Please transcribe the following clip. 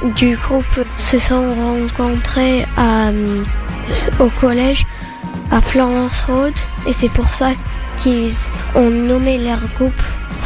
du groupe se sont rencontrés au collège à Florence Road et c'est pour ça qu'ils ont nommé leur groupe